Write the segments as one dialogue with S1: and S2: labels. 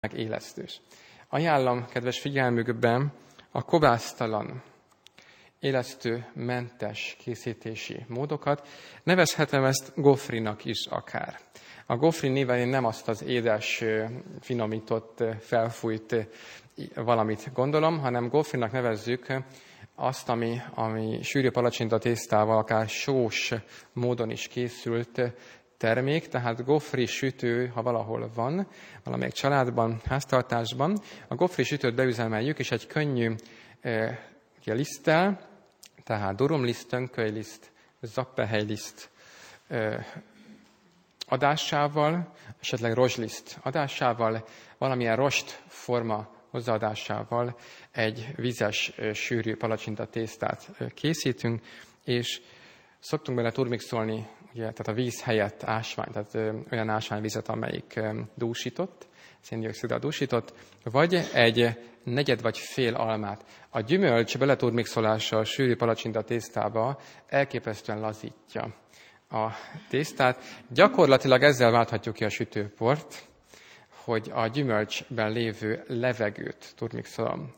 S1: meg élesztős. Ajánlom, kedves figyelmükben, a kovásztalan, élesztőmentes készítési módokat. Nevezhetem ezt gofrinak is akár. A gofri néven én nem azt az édes, finomított, felfújt valamit gondolom, hanem gofrinak nevezzük azt, ami sűrű palacsinta tésztával, akár sós módon is készült termék, tehát gofri sütő, ha valahol van, valamelyik családban, háztartásban, a gofri sütőt beüzemeljük, és egy könnyű liszttel, tehát durumliszt, tönkölyliszt, zappehelyliszt adásával, esetleg rozsliszt adásával, valamilyen rostforma hozzáadásával egy vizes, sűrű palacsinta tésztát készítünk, és szoktunk bele turmixolni, ugye, tehát a víz helyett ásvány, tehát olyan ásványvizet, amelyik dúsított, széndioxiddal dúsított, vagy egy negyed vagy fél almát. A gyümölcs beleturmixolása a sűrű palacsinta tésztába elképesztően lazítja a tésztát. Gyakorlatilag ezzel válthatjuk ki a sütőport, hogy a gyümölcsben lévő levegőt turmixolom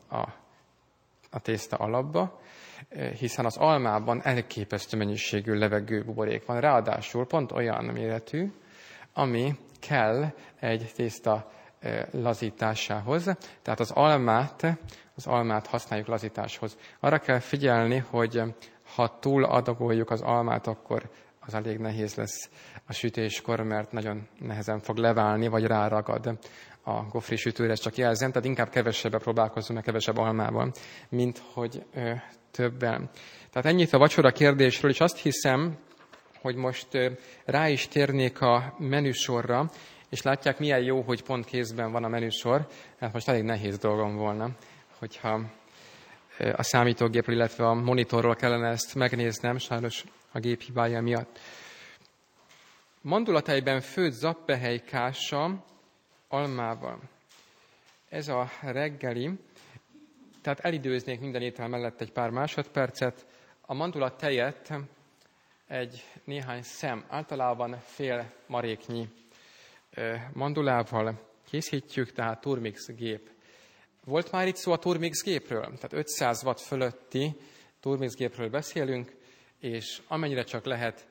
S1: a tészta alapba, hiszen az almában elképesztő mennyiségű levegő buborék van. Ráadásul pont olyan méretű, ami kell egy tészta lazításához. Tehát az almát használjuk lazításhoz. Arra kell figyelni, hogy ha túl adagoljuk az almát, akkor az elég nehéz lesz a sütéskor, mert nagyon nehezen fog leválni, vagy ráragad a gofri sütőre, ezt csak jelzem, tehát inkább kevesebbre próbálkozzunk, meg kevesebb almával, mint hogy többen. Tehát ennyit a vacsora kérdésről, és azt hiszem, hogy most rá is térnék a menüsorra, és látják, milyen jó, hogy pont kézben van a menüsor, hát most elég nehéz dolgom volna, hogyha a számítógépről, illetve a monitorról kellene ezt megnéznem, sajnos a gép hibája miatt. Mandulatejben főtt zappehely kása almával. Ez a reggeli, tehát elidőznék minden étel mellett egy pár másodpercet. A mandulatejet egy néhány szem, általában fél maréknyi mandulával készítjük, tehát turmix gép. Volt már itt szó a turmix gépről? Tehát 500 watt fölötti turmix gépről beszélünk, és amennyire csak lehet,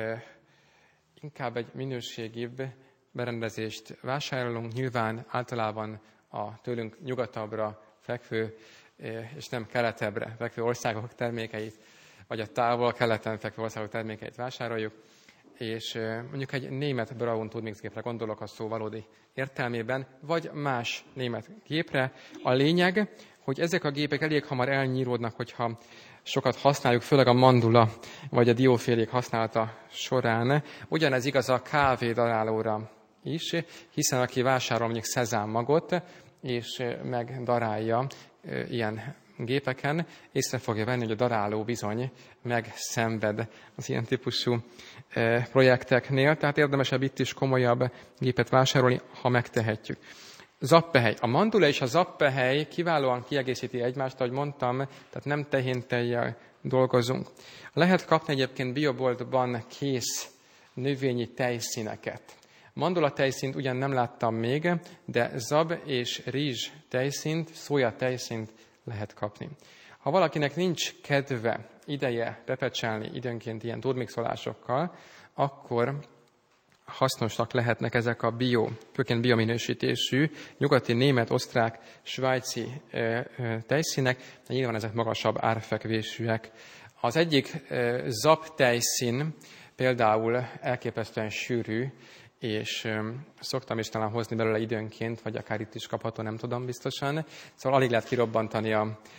S1: inkább egy minőségibb berendezést vásárolunk. Nyilván általában a tőlünk nyugatabbra fekvő, és nem keletebbre fekvő országok termékeit, vagy a távol-keleten fekvő országok termékeit vásároljuk, és mondjuk egy német Braun turmix gépre gondolok a szó valódi értelmében, vagy más német gépre. A lényeg, hogy ezek a gépek elég hamar elnyíródnak, hogyha sokat használjuk, főleg a mandula vagy a diófélék használata során. Ugyanez igaz a kávédarálóra is, hiszen aki vásárol mondjuk szezámmagot, és megdarálja ilyen gépeken, észre fogja venni, hogy a daráló bizony megszenved az ilyen típusú projekteknél, tehát érdemesebb itt is komolyabb gépet vásárolni, ha megtehetjük. Zappehely. A mandula és a zappehely kiválóan kiegészíti egymást, ahogy mondtam, tehát nem tehéntejjel dolgozunk. Lehet kapni egyébként bioboltban kész növényi tejszíneket. Mandula tejszínt ugyan nem láttam még, de zab és rizs tejszínt, szója tejszínt lehet kapni. Ha valakinek nincs kedve, ideje pepecselni időnként ilyen turmixolásokkal, akkor hasznosak lehetnek ezek a főként biominősítésű, nyugati, német, osztrák, svájci tejszínek, de nyilván ezek magasabb árfekvésűek. Az egyik zap tejszín például elképesztően sűrű, és szoktam is talán hozni belőle időnként, vagy akár itt is kapható, nem tudom biztosan. Szóval alig lehet kirobbantani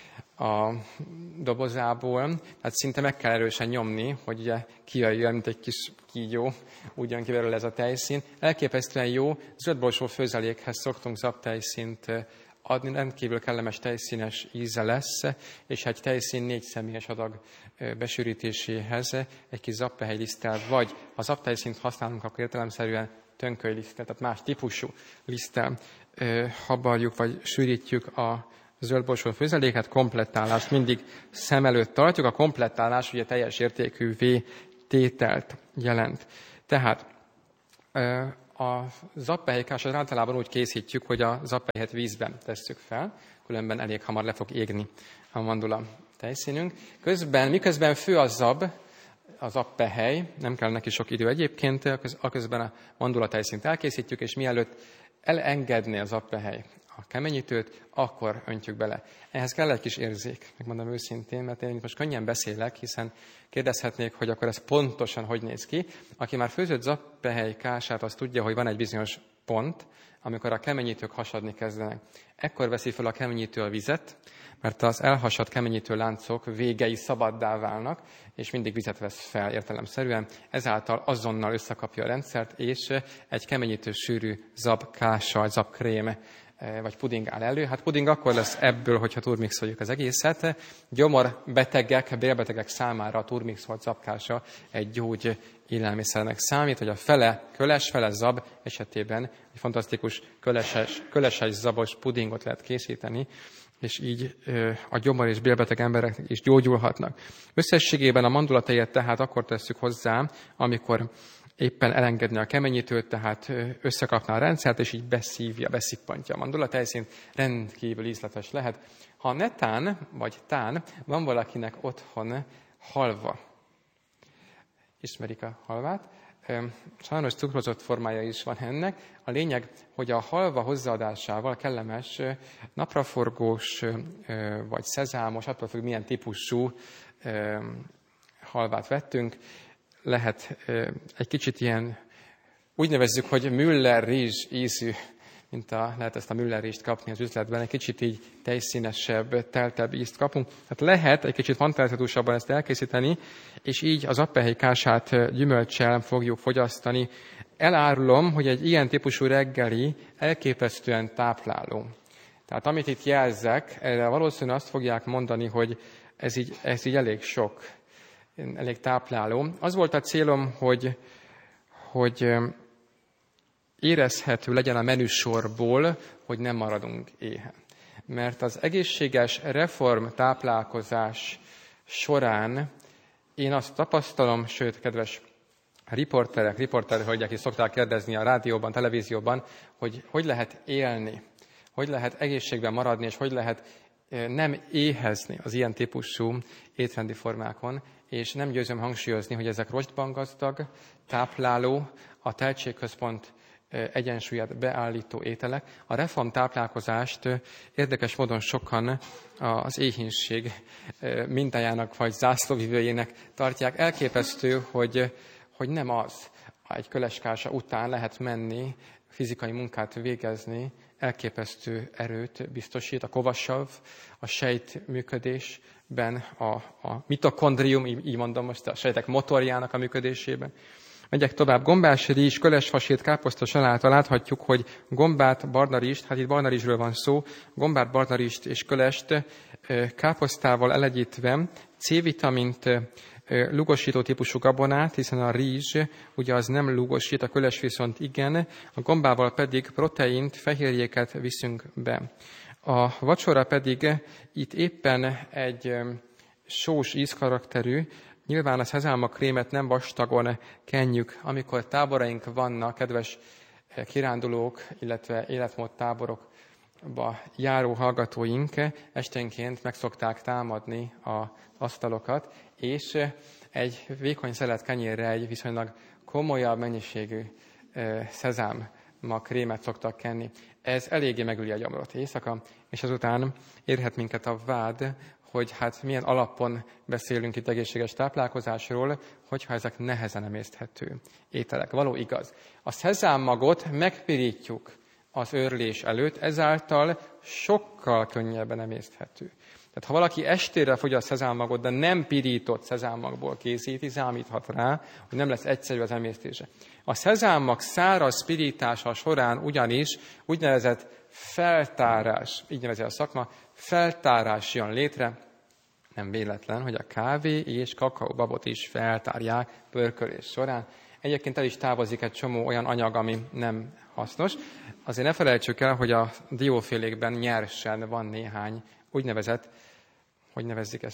S1: a dobozából, tehát szinte meg kell erősen nyomni, hogy ugye kijöjjön, mint egy kis kígyó, úgy jön ki belőle ez a tejszín. Elképesztően jó, zöldborsó főzelékhez szoktunk zaptejszínt adni, rendkívül kellemes tejszínes íze lesz, és egy tejszín 4 személyes adag besűrítéséhez egy kis zappehelyliszttel, vagy ha zaptejszínt használunk, akkor értelemszerűen tönkölyliszttel, tehát más típusú liszttel habarjuk, vagy sűrítjük a zöldborsó főzeléket, komplettálást mindig szem előtt tartjuk. A komplettálás ugye teljes értékű V tételt jelent. Tehát A zappehelykássat általában úgy készítjük, hogy a zappehelyet vízben tesszük fel, különben elég hamar le fog égni a mandula tejszínünk. Miközben fő a zappehely, nem kell neki sok idő egyébként, aközben a mandula tejszínt elkészítjük, és mielőtt elengedné a zappehely a keményítőt, akkor öntjük bele. Ehhez kell egy kis érzék, megmondom őszintén, mert én most könnyen beszélek, hiszen kérdezhetnék, hogy akkor ez pontosan hogy néz ki. Aki már főzött zappehely kását, az tudja, hogy van egy bizonyos pont, amikor a keményítők hasadni kezdenek. Ekkor veszi fel a keményítő a vizet, mert az elhasadt keményítő láncok végei szabaddá válnak, és mindig vizet vesz fel értelemszerűen. Ezáltal azonnal összekapja a rendszert, és egy keményítő sűrű zabkása, zabkrém vagy puding áll elő. Hát puding akkor lesz ebből, hogyha turmixoljuk az egészet. Gyomorbetegek, bélbetegek számára a turmixolt zabkása egy gyógy élelmiszernek számít, hogy a fele köles, fele zab esetében egy fantasztikus köleses zabos pudingot lehet készíteni, és így a gyomor és bélbeteg emberek is gyógyulhatnak. Összességében a mandulatejet tehát akkor tesszük hozzá, amikor éppen elengedni a keményítőt, tehát összekapná a rendszert, és így beszippantja a mandulatejszínt, rendkívül ízletes lehet. Ha netán, vagy tán, van valakinek otthon halva, ismerik a halvát, sajnos cukrozott formája is van ennek. A lényeg, hogy a halva hozzáadásával kellemes napraforgós, vagy szezámos, attól függ, milyen típusú halvát vettünk, lehet egy kicsit ilyen, úgy nevezzük, hogy Müller rizs ízű, lehet ezt a Müller rizst kapni az üzletben, egy kicsit így tejszínesebb, teltebb ízt kapunk. Tehát lehet egy kicsit fantáziatusabban ezt elkészíteni, és így az zappehely kását gyümölccsel fogjuk fogyasztani. Elárulom, hogy egy ilyen típusú reggeli elképesztően tápláló. Tehát amit itt jelzek, erre valószínűleg azt fogják mondani, hogy ez így elég sok, elég tápláló. Az volt a célom, hogy érezhető legyen a menüsorból, hogy nem maradunk éhen. Mert az egészséges reform táplálkozás során én azt tapasztalom, sőt, kedves riporterhölgyek is szokták kérdezni a rádióban, televízióban, hogy lehet élni, hogy lehet egészségben maradni, és hogy lehet nem éhezni az ilyen típusú étrendi formákon, és nem győzöm hangsúlyozni, hogy ezek rostban gazdag, tápláló, a tehetségközpont egyensúlyát beállító ételek. A reform táplálkozást érdekes módon sokan az éhínség mintájának vagy zászlóvivőjének tartják. Elképesztő, hogy nem az. Egy köleskása után lehet menni, fizikai munkát végezni, elképesztő erőt biztosít. A kovasav, a sejt működésben, a mitokondrium, így mondom most, a sejtek motorjának a működésében. Megyek tovább. Gombás rizs, kölesfasét, káposzta saláttal láthatjuk, hogy gombát, barnarizst, hát itt barnarizsről van szó, gombát, barnarizst és kölest káposztával elegyítve, C-vitamint, lugosító típusú gabonát, hiszen a rizs ugye az nem lugosít, a köles viszont igen, a gombával pedig proteint, fehérjéket viszünk be. A vacsora pedig itt éppen egy sós ízkarakterű, nyilván a szezálmakrémet nem vastagon kenjük, amikor táboraink vannak, kedves kirándulók, illetve életmódtáborokba járó hallgatóink esténként meg szokták támadni az asztalokat, és egy vékony szelet kenyérre egy viszonylag komolyabb mennyiségű szezámmakrémet szoktak kenni. Ez eléggé megüli a gyomrot éjszaka, és azután érhet minket a vád, hogy hát milyen alapon beszélünk itt egészséges táplálkozásról, hogyha ezek nehezen emészthető ételek. Való igaz. A szezámmagot megpirítjuk az őrlés előtt, ezáltal sokkal könnyebben emészthető. Tehát ha valaki estére fogyaszt szezámmagot, de nem pirított szezámmagból készíti, számíthat rá, hogy nem lesz egyszerű az emésztése. A szezámmag száraz pirítása során ugyanis úgynevezett feltárás, így nevezi a szakma, feltárás jön létre. Nem véletlen, hogy a kávé és kakaóbabot is feltárják pörkölés során. Egyébként el is távozik egy csomó olyan anyag, ami nem hasznos. Azért ne felejtsük el, hogy a diófélékben nyersen van néhány úgynevezett, hogy nevezzük ezt,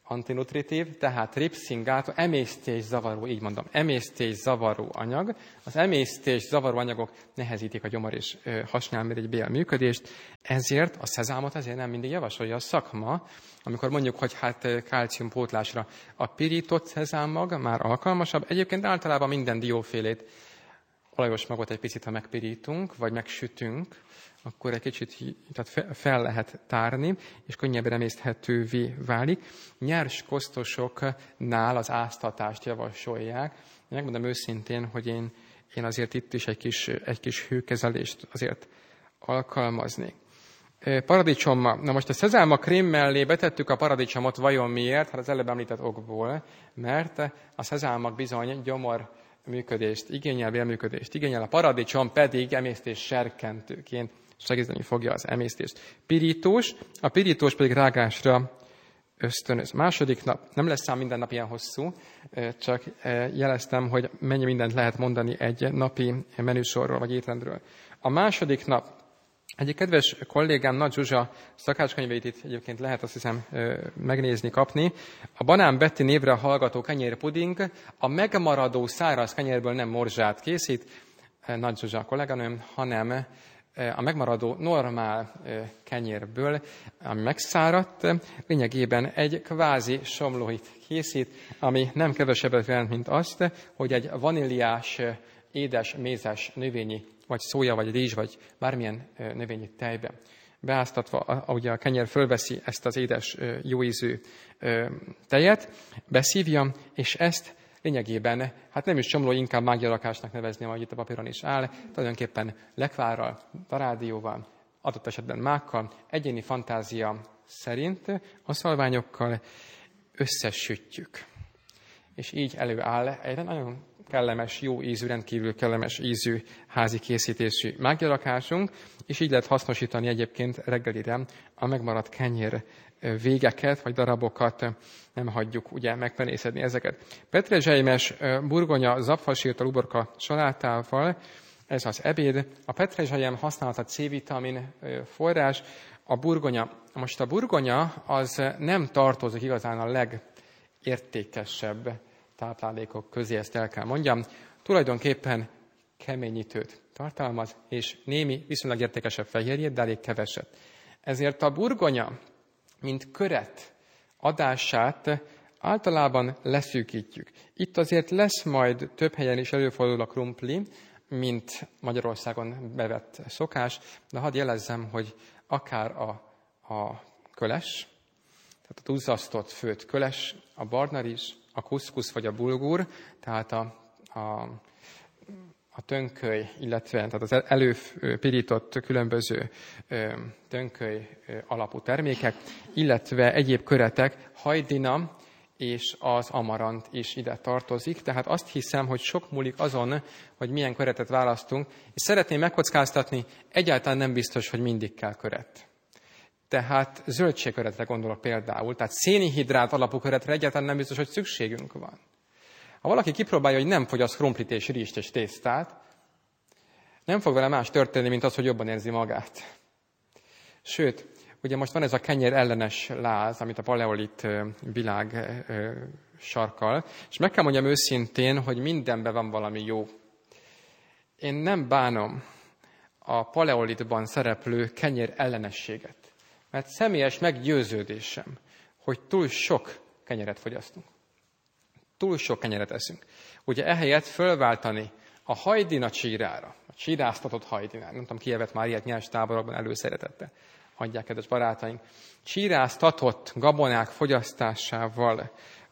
S1: antinutritív, tehát ripszingátó, emésztészavaró, így mondom, emésztészavaró anyag. Az emésztészavaró anyagok nehezítik a gyomor és hasnyálmirigy-bél működést, ezért a szezámot ezért nem mindig javasolja a szakma, amikor mondjuk, hogy hát kálciumpótlásra a pirított szezámmag már alkalmasabb. Egyébként általában minden diófélét, olajos magot egy picit, ha megpirítunk, vagy megsütünk, akkor egy kicsit tehát fel lehet tárni, és könnyebben emészthetővé válik. Nyers kosztosoknál az áztatást javasolják. Megmondom őszintén, hogy én azért itt is egy kis hőkezelést azért alkalmaznék. Paradicsommal. Na most a szezáma krém mellé betettük a paradicsomot, vajon miért? Hát az előbb említett okból, mert a szezámag bizony gyomor működést igényel, bélműködést igényel, a paradicsom pedig emésztés serkentőként segíteni fogja az emésztést. Pirítós, a pirítós pedig rágásra ösztönöz. Második nap, nem lesz szám minden nap ilyen hosszú, csak jeleztem, hogy mennyi mindent lehet mondani egy napi menüsorról vagy étrendről. A második nap, egyik kedves kollégám, Nagy Zsuzsa szakácskönyveit itt egyébként lehet, azt hiszem, megnézni, kapni. A Banán Betty névre hallgató kenyérpuding a megmaradó száraz kenyérből nem morzsát készít, Nagy Zsuzsa kolléganőm, hanem a megmaradó normál kenyérből, ami megszáradt, lényegében egy kvázi somlóit készít, ami nem kevesebbet jelent, mint azt, hogy egy vaníliás, édes, mézes növényi, vagy szója, vagy rizs, vagy bármilyen növényi tejbe beáztatva, ugye a kenyér fölveszi ezt az édes, jóízű tejet, beszívja, és ezt lényegében, hát nem is csomló, inkább mágiarakásnak nevezném, ahogy itt a papíron is áll, tulajdonképpen lekvárral, darádióval, adott esetben mákkal, egyéni fantázia szerint a szalványokkal összesütjük. És így előáll egy nagyon kellemes, jó ízű, rendkívül kellemes ízű házi készítésű mágiarakásunk, és így lehet hasznosítani egyébként reggelire a megmaradt kenyér végeket, vagy darabokat, nem hagyjuk ugye megpenészedni ezeket. Petrezselymes burgonya zapfasírtal uborka salátával, ez az ebéd. A petrezselyem használata C-vitamin forrás, a burgonya. Most a burgonya az nem tartozik igazán a legértékesebb táplálékok közé, ezt el kell mondjam. Tulajdonképpen keményítőt tartalmaz, és némi viszonylag értékesebb fehérjét, de elég keveset. Ezért a burgonya, mint köret adását általában leszűkítjük. Itt azért lesz majd több helyen is előfordul a krumpli, mint Magyarországon bevett szokás, de hadd jelezzem, hogy akár a köles, tehát a duzzasztott főtt köles, a barnarizs, a kuszkusz vagy a bulgur, tehát a tönköly, illetve tehát az előpirított különböző tönköly alapú termékek, illetve egyéb köretek, hajdina és az amarant is ide tartozik. Tehát azt hiszem, hogy sok múlik azon, hogy milyen köretet választunk, és szeretném megkockáztatni, egyáltalán nem biztos, hogy mindig kell köret. Tehát zöldségköretre gondolok például, tehát szénhidrát alapú köretre egyáltalán nem biztos, hogy szükségünk van. Ha valaki kipróbálja, hogy nem fogyaszt krumplit és rizst és tésztát, nem fog vele más történni, mint az, hogy jobban érzi magát. Sőt, ugye most van ez a kenyér ellenes láz, amit a paleolit világ sarkal, és meg kell mondjam őszintén, hogy mindenben van valami jó. Én nem bánom a paleolitban szereplő kenyér ellenességet, mert személyes meggyőződésem, hogy túl sok kenyeret fogyasztunk. Túl sok kenyeret eszünk. Ugye ehelyett fölváltani a hajdina csírára, a csíráztatott hajdinára, nem tudom, ki evett már ilyet nyers táborokban előszeretettel, adják, kedves barátaink, csíráztatott gabonák fogyasztásával,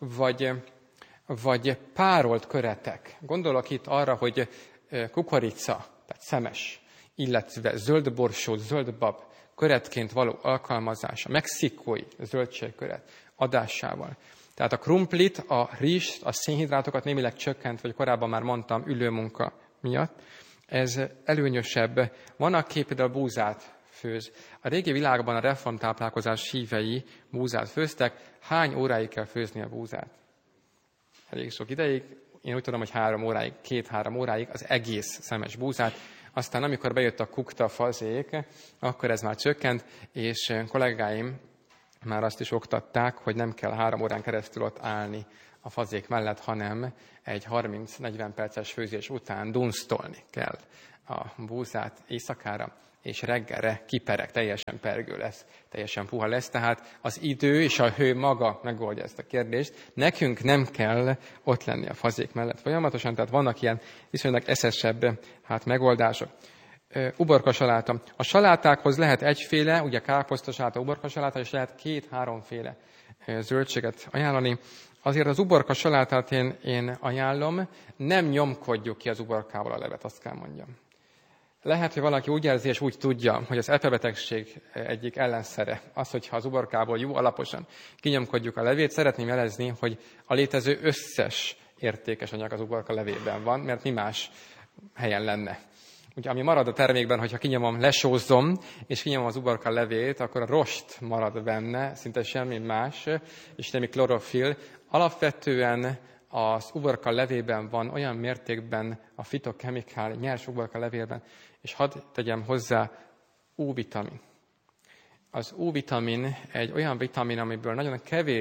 S1: vagy párolt köretek. Gondolok itt arra, hogy kukorica, tehát szemes, illetve zöldborsó, zöldbab köretként való alkalmazása, mexikói zöldségköret adásával. Tehát a krumplit, a rizst, a szénhidrátokat némileg csökkent, vagy korábban már mondtam, ülőmunka miatt. Ez előnyösebb. Van, aki például búzát főz. A régi világban a reformtáplálkozás hívei búzát főztek. Hány óráig kell főzni a búzát? Elég sok ideig. Én úgy tudom, hogy 3 óráig, 2-3 óráig az egész szemes búzát. Aztán amikor bejött a kukta fazék, akkor ez már csökkent, és kollégáim már azt is oktatták, hogy nem kell 3 órán keresztül ott állni a fazék mellett, hanem egy 30-40 perces főzés után dunsztolni kell a búzát éjszakára, és reggelre kipereg, teljesen pergő lesz, teljesen puha lesz. Tehát az idő és a hő maga megoldja ezt a kérdést. Nekünk nem kell ott lenni a fazék mellett folyamatosan, tehát vannak ilyen viszonylag eszesebb megoldások. Uborka saláta. A salátákhoz lehet egyféle, ugye káposzta saláta, uborka saláta, és lehet 2-3 féle zöldséget ajánlani. Azért az uborka salátát én ajánlom, nem nyomkodjuk ki az uborkával a levet, azt kell mondjam. Lehet, hogy valaki úgy érzi és úgy tudja, hogy az epebetegség egyik ellenszere az, hogyha az uborkából jó alaposan kinyomkodjuk a levét. Szeretném jelezni, hogy a létező összes értékes anyag az uborka levében van, mert mi más helyen lenne. Ugye, ami marad a termékben, hogyha kinyomom, lesózzom, és kinyomom az uborka levét, akkor a rost marad benne, szinte semmi más, és semmi klorofil. Alapvetően az uborka levében van olyan mértékben a fitokemikál, nyers uborka levélben, és hadd tegyem hozzá, U-vitamin. Az U-vitamin egy olyan vitamin, amiből nagyon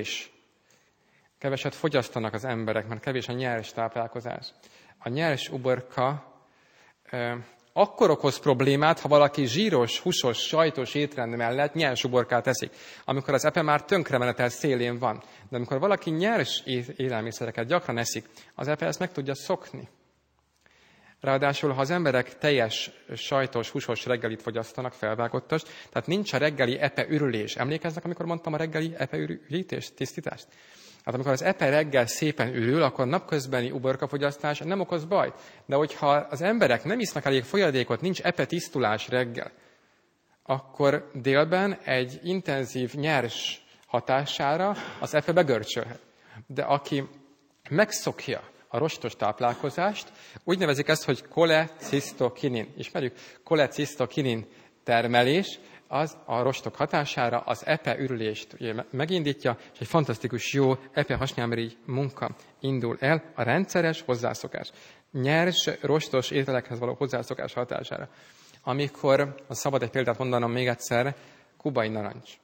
S1: keveset fogyasztanak az emberek, mert kevés a nyers táplálkozás. A nyers uborka akkor okoz problémát, ha valaki zsíros, húsos, sajtos étrend mellett nyers uborkát eszik, amikor az epe már tönkremenetel szélén van. De amikor valaki nyers élelmiszereket gyakran eszik, az epe ezt meg tudja szokni. Ráadásul, ha az emberek teljes, sajtos, húsos reggelit fogyasztanak, felvágottas, tehát nincs a reggeli epe ürülés. Emlékeznek, amikor mondtam a reggeli epe ürítést, tisztítást? Hát amikor az epe reggel szépen ürül, akkor napközbeni uborkafogyasztás nem okoz bajt. De hogyha az emberek nem isznak elég folyadékot, nincs epe tisztulás reggel, akkor délben egy intenzív nyers hatására az epe begörcsölhet. De aki megszokja a rostos táplálkozást, úgy nevezik ezt, hogy kolecistokinin. Ismerjük? Kolecistokinin termelés, az a rostok hatására az epe ürülést megindítja, és egy fantasztikus jó epe hasnyálmirigy munka indul el a rendszeres hozzászokás. Nyers, rostos ételekhez való hozzászokás hatására. Amikor, szabad egy példát mondanom még egyszer, kubai narancs.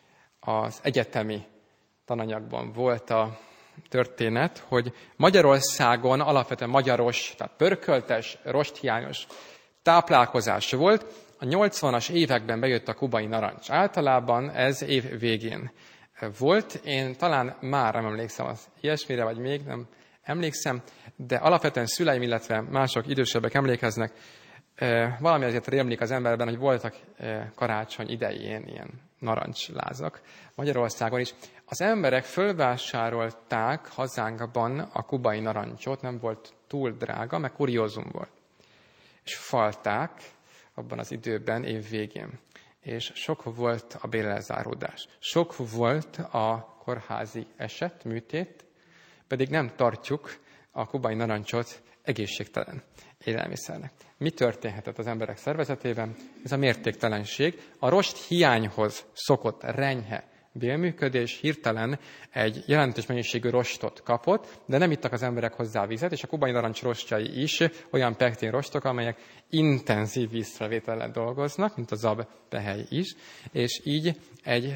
S1: Az egyetemi tananyagban volt a történet, hogy Magyarországon alapvetően magyaros, tehát pörköltes, rosthiányos táplálkozás volt. A 80-as években bejött a kubai narancs. Általában ez év végén volt. Én talán már nem emlékszem az ilyesmire, vagy még nem emlékszem, de alapvetően szüleim, illetve mások idősebbek emlékeznek. Valami azért rémlik az emberben, hogy voltak karácsony idején ilyen narancslázak Magyarországon is. Az emberek fölvásárolták hazánkban a kubai narancsot, nem volt túl drága, meg kuriózum volt. És falták abban az időben, év végén. És sok volt a bérelzáródás. Sok volt a kórházi eset, műtét, pedig nem tartjuk a kubai narancsot egészségtelen élelmiszernek. Mi történhetett az emberek szervezetében? Ez a mértéktelenség. A rost hiányhoz szokott renyhe bélműködés hirtelen egy jelentős mennyiségű rostot kapott, de nem ittak az emberek hozzá vizet, és a kubai narancs rostjai is olyan pektin rostok, amelyek intenzív vízfelvétellel dolgoznak, mint a zab pehely is, és így egy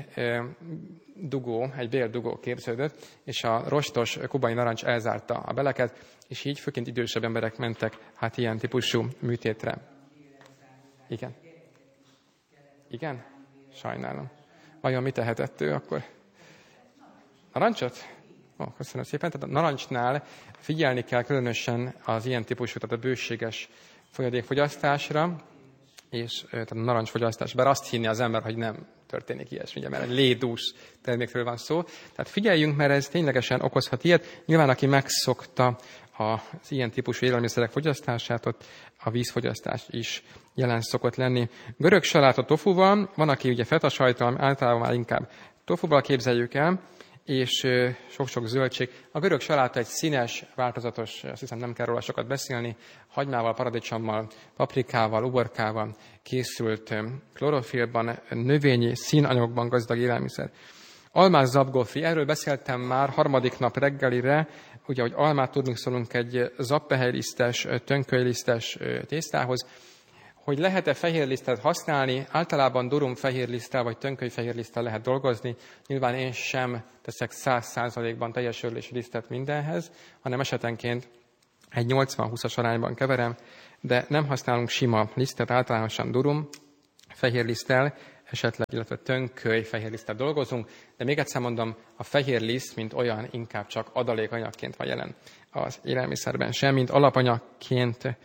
S1: béldugó képződött, és a rostos kubai narancs elzárta a beleket, és így főként idősebb emberek mentek ilyen típusú műtétre. Igen. Igen? Sajnálom. Vajon mit tehetett ő akkor? Narancsot? Köszönöm szépen. Tehát a narancsnál figyelni kell különösen az ilyen típusú, tehát a bőséges folyadékfogyasztásra, és tehát a narancsfogyasztás. Bár azt hinni az ember, hogy nem történik ilyesmi, mert egy lédús termékről van szó. Tehát figyeljünk, mert ez ténylegesen okozhat ilyet. Nyilván, aki megszokta az ilyen típusú élelmiszerek fogyasztását, ott a vízfogyasztás is jelen szokott lenni. Görög saláta tofuval, van, aki ugye feta sajttal, általában már inkább tofuval képzeljük el, és sok-sok zöldség. A görög saláta egy színes, változatos, azt hiszem nem kell róla sokat beszélni, hagymával, paradicsommal, paprikával, uborkával készült klorofilban, növényi színanyagokban gazdag élelmiszer. Almás zabgofri, erről beszéltem már harmadik nap reggelire, ugye, hogy almát tudunk szólunk egy zappehelylisztes, tönkölylisztes tésztához. Hogy lehet-e fehérlisztet használni, általában durum fehérliszttel vagy tönköly fehérliszttel lehet dolgozni. Nyilván én sem teszek 100%-ban teljes örlésű lisztet mindenhez, hanem esetenként egy 80-20-as arányban keverem, de nem használunk sima lisztet, általánosan durum fehérliszttel, esetleg, illetve tönköly fehérliszttel dolgozunk, de még egyszer mondom, a fehér liszt, mint olyan, inkább csak adalékanyagként van jelen az élelmiszerben, sem, mint alapanyagként.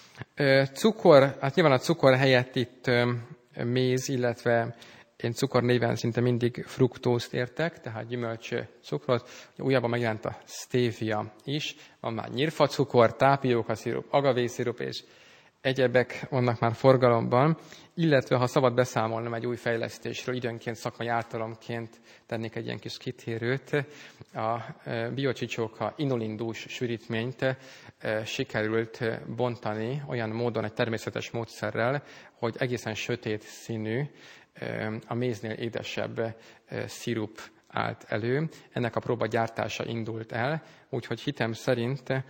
S1: Cukor, hát nyilván a cukor helyett itt méz, illetve én cukor néven szinte mindig fruktózt értek, tehát gyümölcs cukrot. Újabban megjelent a stevia is, van már nyírfacukor, tápiókaszirup, agavészirup és egyebek vannak már forgalomban, illetve ha szabad beszámolnom egy új fejlesztésről, időnként szakmai ártalomként tennék egy ilyen kis kitérőt. A biocsicsóka inulindús sűrítményt sikerült bontani olyan módon, egy természetes módszerrel, hogy egészen sötét színű, a méznél édesebb szirup állt elő. Ennek a próba gyártása indult el, úgyhogy hitem szerint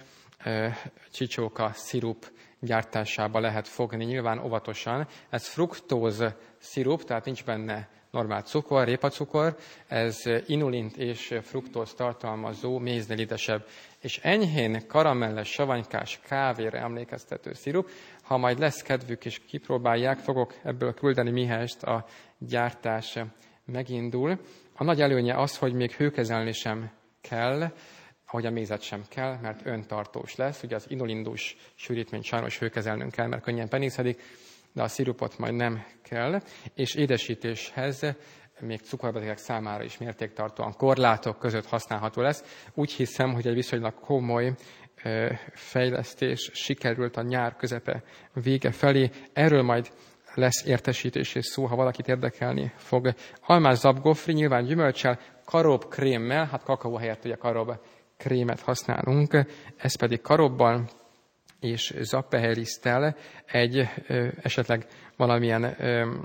S1: csicsóka szirup gyártásába lehet fogni, nyilván óvatosan. Ez fruktóz szirup, tehát nincs benne normál cukor, répacukor, ez inulint és fruktóz tartalmazó, méznél édesebb, és enyhén karamelles, savanykás, kávéra emlékeztető szirup. Ha majd lesz kedvük és kipróbálják, fogok ebből küldeni mihest, a gyártás megindul. A nagy előnye az, hogy még hőkezelni sem kell, ahogy a mézet sem kell, mert öntartós lesz. Ugye az inulindus sűrítményt sajnos hőkezelnünk kell, mert könnyen penészedik, de a szirupot majd nem kell. És édesítéshez még cukorbetegek számára is mértéktartóan korlátok között használható lesz. Úgy hiszem, hogy egy viszonylag komoly fejlesztés sikerült a nyár közepe vége felé. Erről majd lesz értesítés és szó, ha valakit érdekelni fog. Almás zabgofri, nyilván gyümölccsel, karob krémmel, hát kakaó helyett ugye karob krémet használunk, ez pedig karobbal és zappehelyliszttel egy esetleg valamilyen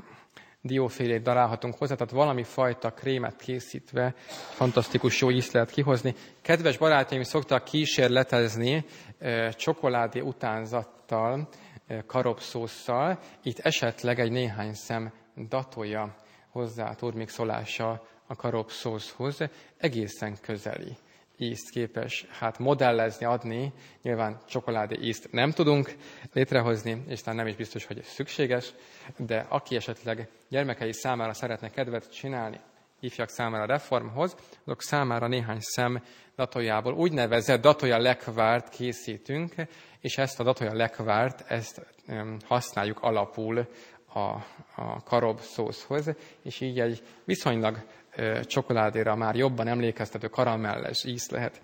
S1: diófélét darálhatunk hozzá, tehát valami fajta krémet készítve fantasztikus jó ízt lehet kihozni. Kedves barátaim szoktak kísérletezni csokoládé utánzattal, karobszósszal, itt esetleg egy néhány szem datolja hozzá turmixolással a karobszószhoz, egészen közeli ízt képes modellezni, adni. Nyilván csokoládé ízt nem tudunk létrehozni, és talán nem is biztos, hogy ez szükséges, de aki esetleg gyermekei számára szeretne kedvet csinálni, ifjak számára reformhoz, azok számára néhány szem datójából úgynevezett datolja lekvárt készítünk, és ezt a datolja lekvárt, ezt használjuk alapul a karob szószhoz, és így egy viszonylag csokoládéra már jobban emlékeztető karamelles ízt lehet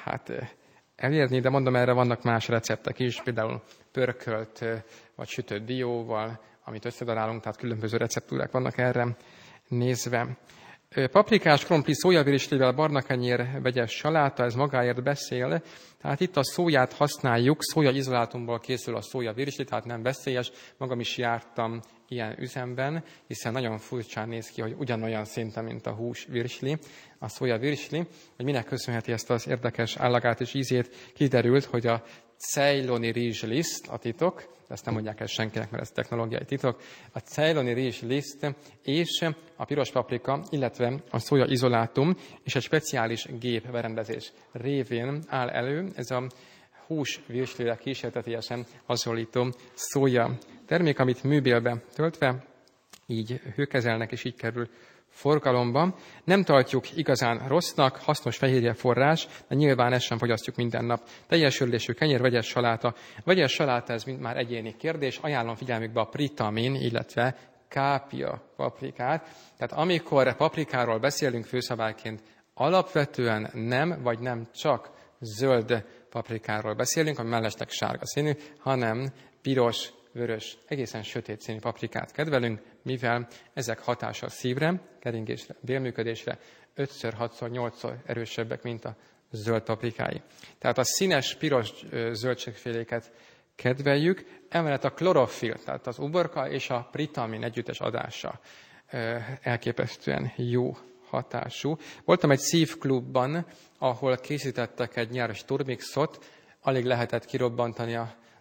S1: elérni, de mondom, erre vannak más receptek is, például pörkölt vagy sütött dióval, amit összedarálunk, tehát különböző receptúrák vannak erre nézve. Paprikás, krumpli, szójavirislivel, barnakenyér, vegyes saláta, ez magáért beszél. Tehát itt a szóját használjuk, szójaizolátumból készül a szójavirisli, tehát nem veszélyes. Magam is jártam ilyen üzemben, hiszen nagyon furcsán néz ki, hogy ugyanolyan szinten, mint a húsvirsli, a szójavirsli. Hogy minek köszönheti ezt az érdekes állagát és ízét, kiderült, hogy a ceyloni rizsliszt a titok, de ezt nem mondják el senkinek, mert ez technológiai titok, a ceyloni rizsliszt és a piros paprika, illetve a szója izolátum és egy speciális gépberendezés révén áll elő ez a húsvirslire kísértetiesen hasonlító szója termék, amit műbélbe töltve így hőkezelnek, és így kerül forgalomban. Nem tartjuk igazán rossznak, hasznos fehérje forrás, de nyilván ezt sem fogyasztjuk minden nap. Teljes örlésű kenyér, vegyes saláta. Vegyes saláta, ez mind már egyéni kérdés. Ajánlom figyelmükbe a pritamin, illetve kápia paprikát. Tehát amikor paprikáról beszélünk főszabályként, alapvetően nem, vagy nem csak zöld paprikáról beszélünk, ami mellesleg sárga színű, hanem piros, vörös, egészen sötét színű paprikát kedvelünk, mivel ezek hatása a szívre, keringésre, bélműködésre 5-ször, 6-szor, 8-szor erősebbek, mint a zöld paprikái. Tehát a színes, piros zöldségféléket kedveljük, emellett a klorofil, tehát az uborka és a pritamin együttes adása elképesztően jó hatású. Voltam egy szívklubban, ahol készítettek egy nyáros turmixot, alig lehetett kirobbantani az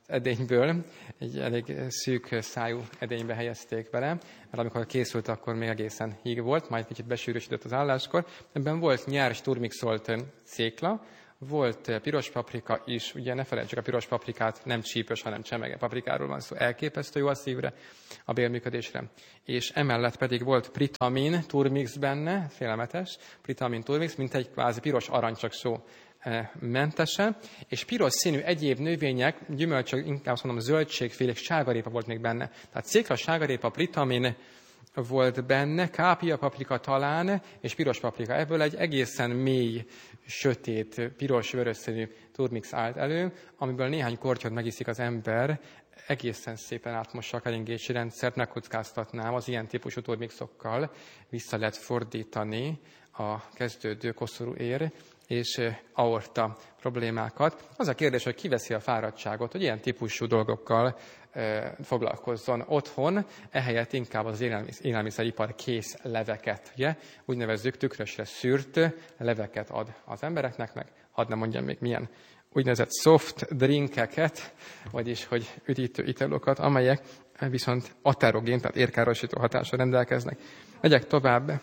S1: edényből, egy elég szűk szájú edénybe helyezték bele, mert amikor készült, akkor még egészen híg volt, majd kicsit besűrűsödött az álláskor. Ebben volt nyers turmixolt cékla, volt piros paprika is, ugye ne felejtsük a piros paprikát, nem csípős, hanem csemege paprikáról van szó, elképesztő jó a szívre, a bélműködésre. És emellett pedig volt pritamin turmix benne, félelmetes, pritamin turmix, mint egy kvázi piros arancsaksó mentese, és piros színű egyéb növények, gyümölcsök, inkább azt mondom zöldségfélék, sárgarépa volt még benne. Tehát cékla, sárgarépa, pritamin volt benne, kápia paprika talán, és piros paprika. Ebből egy egészen mély, sötét, piros-vörös színű turmix állt elő, amiből néhány kortyot megiszik az ember, egészen szépen átmossa a keringési rendszert, megkockáztatnám az ilyen típusú turmixokkal, vissza lehet fordítani a kezdődő koszorú ér és aorta problémákat. Az a kérdés, hogy ki veszi a fáradtságot, hogy ilyen típusú dolgokkal foglalkozzon otthon, ehelyett inkább az élelmiszeripar kész leveket, ugye? Úgy nevezzük, tükrösre szűrt leveket ad az embereknek, meg hadd nem mondjam még milyen úgynevezett soft drinkeket, vagyis hogy üdítő italokat, amelyek viszont aterogén, tehát érkárosító hatásra rendelkeznek. Megyek tovább.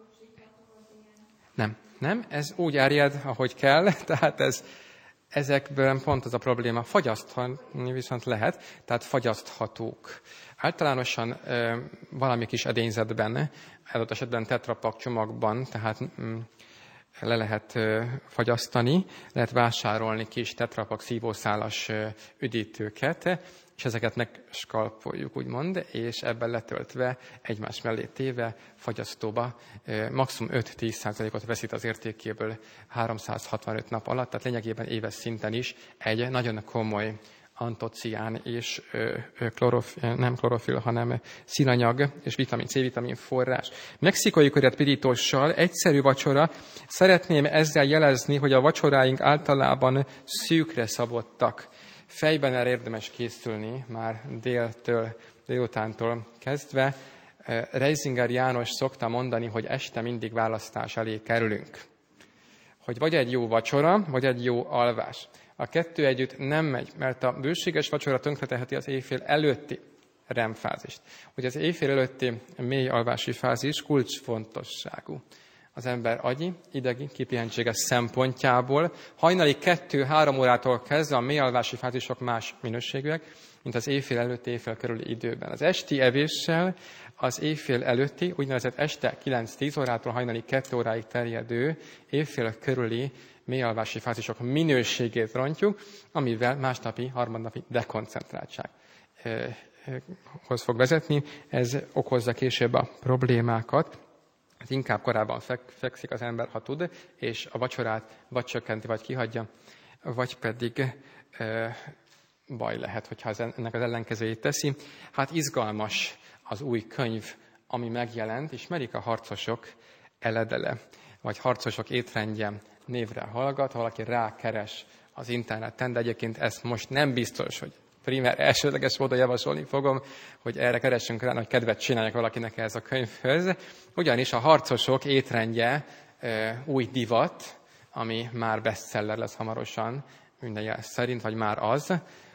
S1: Nem, ez úgy árjed, ahogy kell, tehát ezekből pont az a probléma. Fagyasztani viszont lehet, tehát fagyaszthatók. Általánosan valami kis edényzetben, adott esetben tetrapak csomagban, tehát le lehet fagyasztani, lehet vásárolni kis tetrapak szívószálas üdítőket, és ezeket megskalpoljuk, úgymond, és ebben letöltve, egymás mellé téve, fagyasztóba maximum 5-10%-ot veszít az értékéből 365 nap alatt, tehát lényegében éves szinten is egy nagyon komoly antocián és nem klorofil, hanem színanyag és vitamin C-vitamin forrás. Mexikai köret pirítóssal egyszerű vacsora. Szeretném ezzel jelezni, hogy a vacsoráink általában szűkre szabottak. Fejben erre érdemes készülni, már délutántól kezdve. Reisinger János szokta mondani, hogy este mindig választás elé kerülünk. Hogy vagy egy jó vacsora, vagy egy jó alvás. A kettő együtt nem megy, mert a bőséges vacsora tönkreteheti az éjfél előtti REM-fázist. Hogy az éjfél előtti mély alvási fázis kulcsfontosságú. Az ember agyi, idegi, kipihentsége szempontjából. Hajnali 2-3 órától kezdve a mély alvási fázisok más minőségűek, mint az éjfél előtti, éjfél körüli időben. Az esti evéssel az éjfél előtti, úgynevezett este 9-10 órától hajnali 2 óráig terjedő éjfél körüli mélyalvási fázisok minőségét rontjuk, amivel másnapi, harmadnapi dekoncentráltsághoz fog vezetni. Ez okozza később a problémákat. Hát inkább korábban fekszik az ember, ha tud, és a vacsorát vagy csökkenti, vagy kihagyja, vagy pedig baj lehet, hogyha ennek az ellenkezőjét teszi. Hát izgalmas az új könyv, ami megjelent, ismerik a Harcosok eledele, vagy Harcosok étrendje névre hallgat, valaki rákeres az interneten, de egyébként ezt most nem biztos, hogy primer elsődleges módon javasolni fogom, hogy erre keressünk rá, hogy kedvet csináljak valakinek ehhez a könyvhöz. Ugyanis a Harcosok étrendje új divat, ami már bestseller lesz hamarosan, minden jel szerint, vagy már az.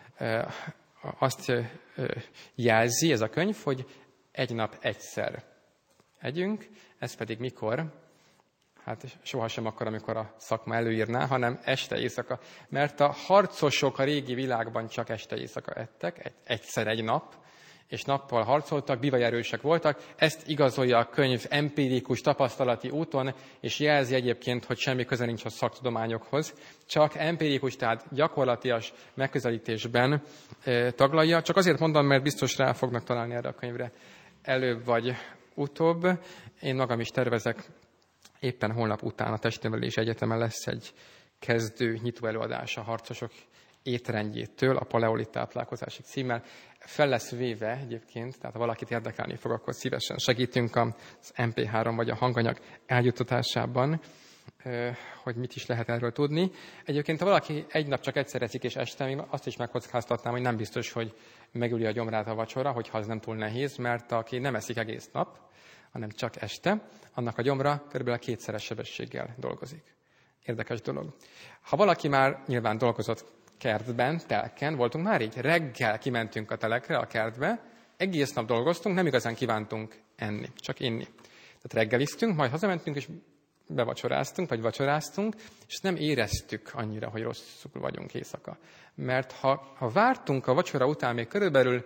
S1: Azt jelzi ez a könyv, hogy egy nap egyszer együnk, ez pedig mikor? Hát sohasem akkor, amikor a szakma előírná, hanem este éjszaka. Mert a harcosok a régi világban csak este éjszaka ettek, egyszer egy nap, és nappal harcoltak, bivajerősek voltak. Ezt igazolja a könyv empirikus, tapasztalati úton, és jelzi egyébként, hogy semmi köze nincs a szaktudományokhoz. Csak empirikus, tehát gyakorlatias megközelítésben taglalja. Csak azért mondom, mert biztos rá fognak találni erre a könyvre előbb vagy utóbb. Én magam is tervezek. Éppen holnap után a Testnevelési Egyetemen lesz egy kezdő nyitó előadás a Harcosok étrendjétől, a paleolit táplálkozási címmel. Fel lesz véve egyébként, tehát ha valakit érdekelni fog, akkor szívesen segítünk az MP3 vagy a hanganyag eljuttatásában, hogy mit is lehet erről tudni. Egyébként, ha valaki egy nap csak egyszer eszik és este, még azt is megkockáztatnám, hogy nem biztos, hogy megüli a gyomrát a vacsora, hogyha az nem túl nehéz, mert aki nem eszik egész nap, hanem csak este, annak a gyomra körülbelül 2-szeres sebességgel dolgozik. Érdekes dolog. Ha valaki már nyilván dolgozott kertben, telken, voltunk már így. Reggel kimentünk a telekre, a kertbe, egész nap dolgoztunk, nem igazán kívántunk enni, csak inni. Tehát reggeliztünk, majd hazamentünk, és bevacsoráztunk, vagy vacsoráztunk, és nem éreztük annyira, hogy rosszul vagyunk éjszaka. Mert ha vártunk a vacsora után még körülbelül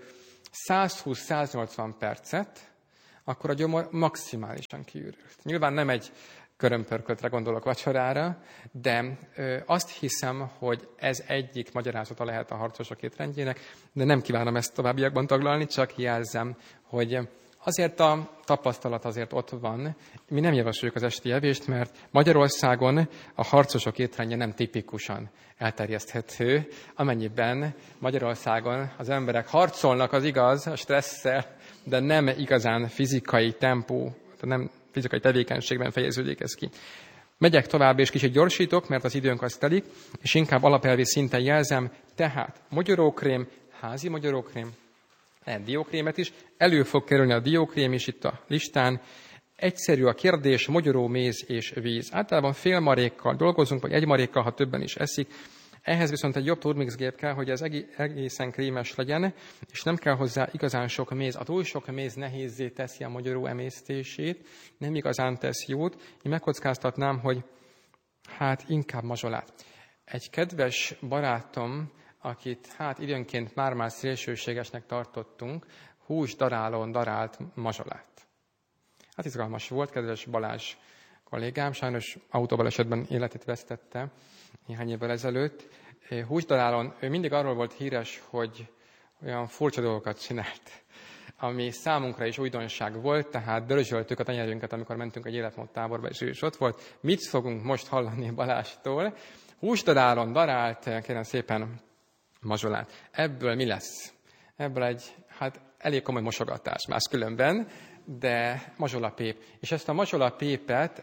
S1: 120-180 percet, akkor a gyomor maximálisan kiürült. Nyilván nem egy körömpörköltre gondolok vacsorára, de azt hiszem, hogy ez egyik magyarázata lehet a harcosok étrendjének, de nem kívánom ezt továbbiakban taglalni, csak jelzem, hogy azért a tapasztalat azért ott van. Mi nem javasoljuk az esti evést, mert Magyarországon a harcosok étrendje nem tipikusan elterjeszthető, amennyiben Magyarországon az emberek harcolnak, az igaz, a stresszel, de nem igazán fizikai tempó, nem fizikai tevékenységben fejeződik ez ki. Megyek tovább, és kicsit gyorsítok, mert az időnk az telik, és inkább alapelvi szinten jelzem, tehát mogyorókrém, házi mogyorókrém, lehet diókrémet is, elő fog kerülni a diókrém is itt a listán. Egyszerű a kérdés, mogyoró, méz és víz. Általában fél marékkal dolgozunk, vagy egy marékkal, ha többen is eszik. Ehhez viszont egy jobb turmixgép kell, hogy ez egészen krémes legyen, és nem kell hozzá igazán sok méz. A túl sok méz nehézzé teszi a mogyoró emésztését, nem igazán tesz jót. Én megkockáztatnám, hogy hát inkább mazsolát. Egy kedves barátom, akit időnként már szélsőségesnek tartottunk, húsdarálón darált mazsolát. Hát izgalmas volt, kedves Balázs kollégám, sajnos autóbalesetben életét vesztette néhány évvel ezelőtt. Húsdarálón ő mindig arról volt híres, hogy olyan furcsa dolgokat csinált, ami számunkra is újdonság volt, tehát dörzsöltük a tenyerünket, amikor mentünk egy életmód táborba, és ő is ott volt. Mit fogunk most hallani Balázstól? Húsdarálón darált, kérem szépen, mazsolát. Ebből mi lesz? Ebből egy, elég komoly mosogatás máskülönben, de mazsolapép. És ezt a mazsolapépet,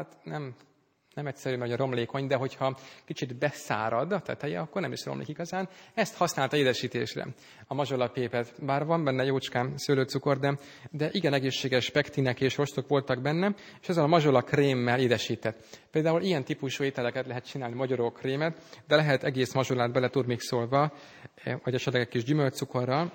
S1: nem egyszerű, mert a romlékony, de hogyha kicsit beszárad a teteje, akkor nem is romlik igazán. Ezt használta édesítésre, a mazsolapépet. Bár van benne jócskán szőlőcukor, de igen egészséges pektinek és rostok voltak benne, és ezzel a mazsola krémmel édesített. Például ilyen típusú ételeket lehet csinálni, magyaró krémet, de lehet egész mazsolát bele turmixolva, vagy esetleg egy kis gyümölcscukorral.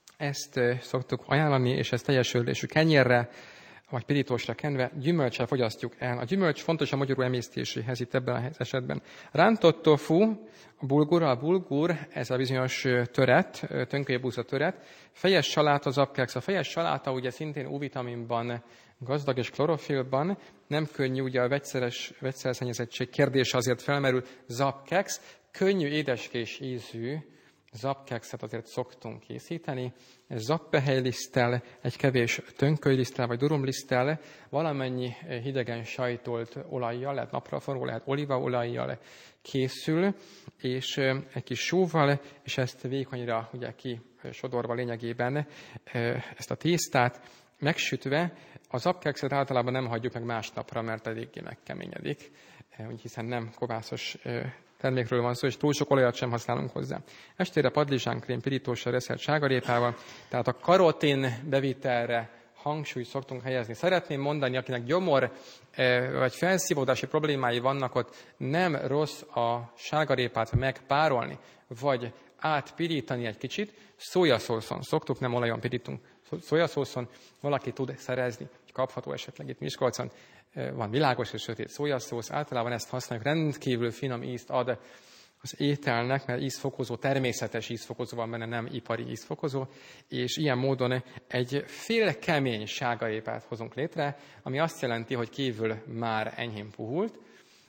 S1: Ezt szoktuk ajánlani, és ezt teljes öllésű kenyérre, vagy pirítósra kenve, gyümölccsel fogyasztjuk el. A gyümölcs fontos a magyaró emésztéséhez itt ebben az esetben. Rántott tofu, a bulgur, ez a bizonyos töret, tönkölyebúza töret, fejes saláta, zapkeks. A fejes saláta ugye szintén U-vitaminban gazdag és klorofilban, nem könnyű, ugye a vegyszerszennyezettség kérdése azért felmerül, zapkeks, könnyű édeskés ízű, zapkekszet azért szoktunk készíteni, zappehelyliszttel, egy kevés tönkölyliszttel vagy durumliszttel, valamennyi hidegen sajtolt olajjal, lehet napraforgó, lehet olívaolajjal készül, és egy kis sóval, és ezt vékonyra ugye kisodorva lényegében ezt a tésztát megsütve, a zapkekszet általában nem hagyjuk meg másnapra, mert eléggé megkeményedik, hiszen nem kovászos termékről van szó, és túl sok olajat sem használunk hozzá. Estére padlizsánkrém pirítóssal reszelt sárgarépával, tehát a karotin bevitelre hangsúlyt szoktunk helyezni. Szeretném mondani, akinek gyomor vagy felszívódási problémái vannak, ott nem rossz a sárgarépát megpárolni, vagy átpirítani egy kicsit. Szójaszószon szoktuk, nem olajon pirítunk. Szójaszószon valaki tud szerezni, kapható esetleg itt Miskolcon. Van világos és sötét szójaszósz, általában ezt használjuk, rendkívül finom ízt ad az ételnek, mert ízfokozó, természetes ízfokozó van benne, nem ipari ízfokozó, és ilyen módon egy fél kemény sárgarépát hozunk létre, ami azt jelenti, hogy kívül már enyhén puhult,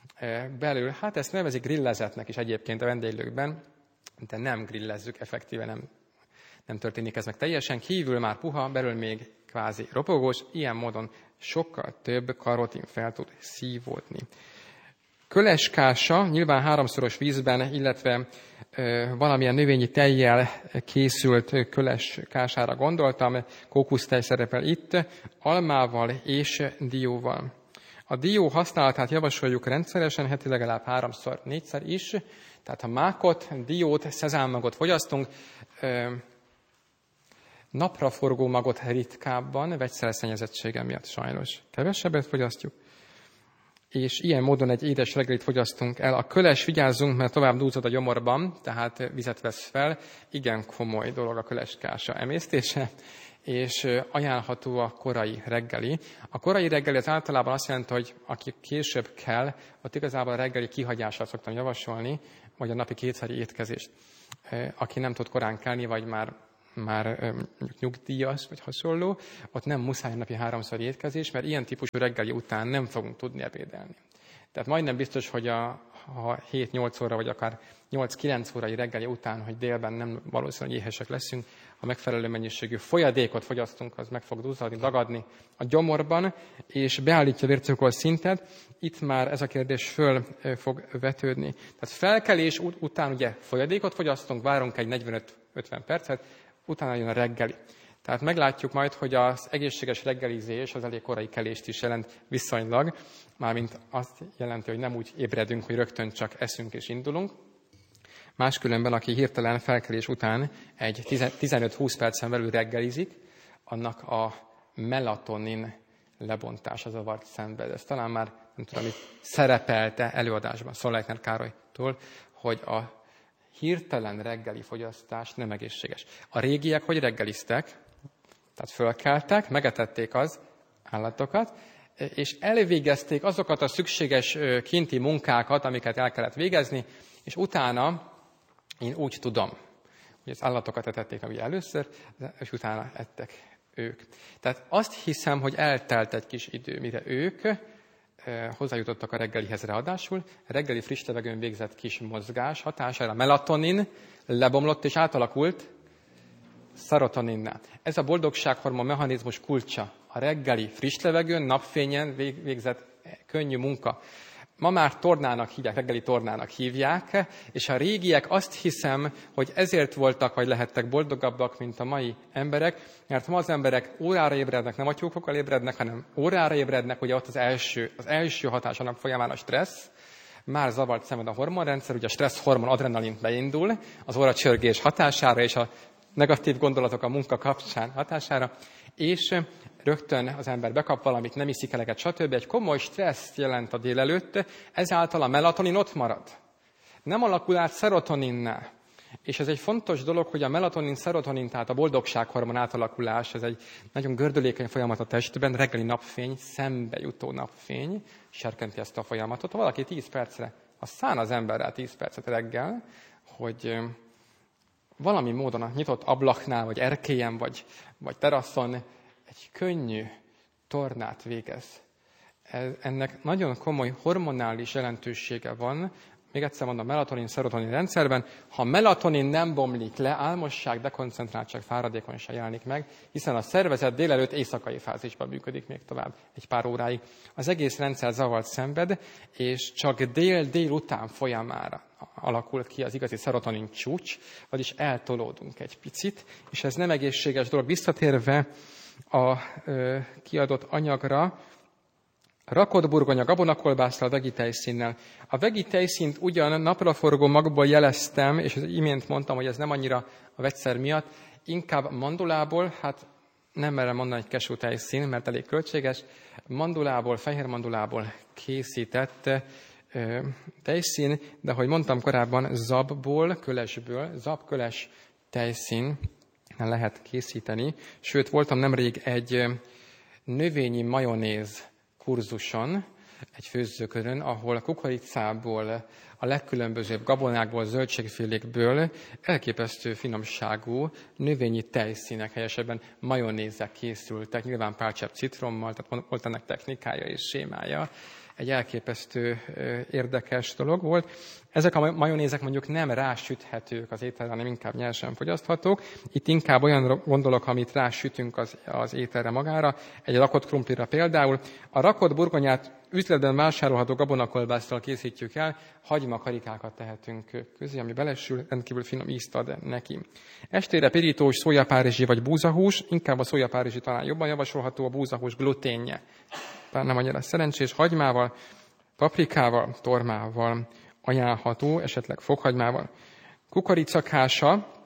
S1: belül, ezt nevezik grillezetnek is egyébként a vendéglőkben, de nem grillezzük, effektíven nem történik ez meg teljesen, kívül már puha, belül még kvázi ropogós, ilyen módon sokkal több karotin fel tud szívódni. Köleskása, nyilván 3-szoros vízben, illetve valamilyen növényi tejjel készült köleskására gondoltam, kókusztej szerepel itt, almával és dióval. A dió használatát javasoljuk rendszeresen, heti legalább 3-4-szer is, tehát ha mákot, diót, szezánmagot fogyasztunk, napraforgó magot ritkábban, vegyszerszennyezettsége miatt sajnos kevesebbet fogyasztjuk. és ilyen módon egy édes reggelit fogyasztunk el. A köles, vigyázzunk, mert tovább dúzod a gyomorban, tehát vizet vesz fel. Igen komoly dolog a köleskása emésztése, és ajánlható a korai reggeli. A korai reggeli az általában azt jelenti, hogy aki később kell, ott igazából a reggeli kihagyását szoktam javasolni, vagy a napi kétszeri étkezést. Aki nem tud korán kelni, vagy már nyugdíjas, vagy hasonló, ott nem muszáj napi 3-szor étkezés, mert ilyen típusú reggeli után nem fogunk tudni ebédelni. Tehát majdnem biztos, hogy ha 7-8 óra, vagy akár 8-9 órai reggeli után, hogy délben nem valószínűleg éhesek leszünk, ha megfelelő mennyiségű folyadékot fogyasztunk, az meg fog duzzadni, dagadni a gyomorban, és beállítja a vércukor szintet. Itt már ez a kérdés föl fog vetődni. Tehát felkelés után ugye folyadékot fogyasztunk, várunk egy 45-50 percet, utána jön a reggeli. Tehát meglátjuk majd, hogy az egészséges reggelizés az elég korai kelést is jelent viszonylag, mármint azt jelenti, hogy nem úgy ébredünk, hogy rögtön csak eszünk és indulunk. Máskülönben, aki hirtelen felkelés után egy 15-20 percen belül reggelizik, annak a melatonin lebontása zavart szenved. Ez talán már, nem tudom, itt szerepelte előadásban Szolleitner Károlytól, hogy a hirtelen reggeli fogyasztás nem egészséges. A régiek hogy reggeliztek? Tehát fölkeltek, megetették az állatokat, és elvégezték azokat a szükséges kinti munkákat, amiket el kellett végezni, és utána én úgy tudom, hogy az állatokat etették meg először, és utána ettek ők. Tehát azt hiszem, hogy eltelt egy kis idő, mire ők hozzájutottak a reggelihez, ráadásul reggeli friss levegőn végzett kis mozgás hatására melatonin lebomlott és átalakult szerotoninná. Ez a boldogsághormon mechanizmus kulcsa. A reggeli friss levegőn, napfényen végzett könnyű munka. Ma már tornának hívják, reggeli tornának hívják, és a régiek azt hiszem, hogy ezért voltak, vagy lehettek boldogabbak, mint a mai emberek, mert ma az emberek órára ébrednek, nem a tyúkokkal ébrednek, hanem órára ébrednek, ugye ott az első hatás a nap folyamán a stressz, már zavart szenved a hormonrendszer, ugye a stressz hormon adrenalin beindul, az óracsörgés hatására és a negatív gondolatok a munka kapcsán hatására, és rögtön az ember bekap valamit, nem iszik eleget, stb. Egy komoly stresszt jelent a délelőtt, ezáltal a melatonin ott marad. Nem alakul át szerotoninná. És ez egy fontos dolog, hogy a melatonin-szerotonin, tehát a boldogsághormon átalakulás, ez egy nagyon gördülékeny folyamat a testben, reggeli napfény, szembe jutó napfény, serkenti ezt a folyamatot. Ha valaki 10 percre, az szán az ember rá 10 percet reggel, hogy valami módon a nyitott ablaknál, vagy erkélyen, vagy teraszon egy könnyű tornát végez. Ennek nagyon komoly hormonális jelentősége van, még egyszer mondom, melatonin-szerotonin rendszerben. Ha melatonin nem bomlik le, álmosság, dekoncentráltság, fáradékonyság jelenik meg, hiszen a szervezet délelőtt éjszakai fázisban működik még tovább egy pár óráig. Az egész rendszer zavart szenved, és csak dél után folyamára alakul ki az igazi szerotonin csúcs, vagyis eltolódunk egy picit, és ez nem egészséges dolog. Visszatérve a kiadott anyagra, rakott burgonya gabonakolbásszal, a vegi tejszínnel. A vegi tejszínt ugyan napraforgó magból jeleztem, és az imént mondtam, hogy ez nem annyira a vegyszer miatt, inkább mandulából, hát nem merem mondani, hogy cashew tejszín, mert elég költséges, mandulából, fehér mandulából készített tejszín, de ahogy mondtam korábban, zabból, kölesből, zabköles tejszín lehet készíteni. Sőt, voltam nemrég egy növényi majonéz kurzuson, egy főzőkörön, ahol a kukoricából, a legkülönbözőbb gabonákból, zöldségfélékből elképesztő finomságú növényi tejszínek, helyesebben majonézek készültek, nyilván pár csepp citrommal, tehát volt ennek technikája és sémája. Egy elképesztő érdekes dolog volt. Ezek a majonézek mondjuk nem rásüthetők az ételre, hanem inkább nyersen fogyaszthatók. Itt inkább olyan gondolok, amit rásütünk az ételre magára. Egy rakott krumplira például. A rakott burgonyát üzletben vásárolható gabonakolbásszal készítjük el, hagymakarikákat tehetünk közé, ami belesül, rendkívül finom ízt ad neki. Estére pirítós szójapárizsi vagy búzahús, inkább a szójapárizsi talán jobban javasolható, a búzahús gluténje. Bár nem annyira szerencsés, hagymával, paprikával, tormával ajánlható, esetleg fokhagymával. Kukoricakása,